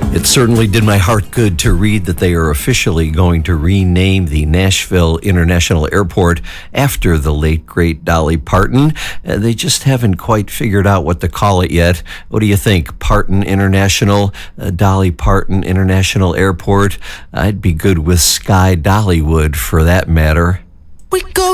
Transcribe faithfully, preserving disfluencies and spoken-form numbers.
It certainly did my heart good to read that they are officially going to rename the Nashville International Airport after the late, great Dolly Parton. Uh, they just haven't quite figured out what to call it yet. What do you think? Parton International, uh, Dolly Parton International Airport? I'd be good with Sky Dollywood for that matter. We go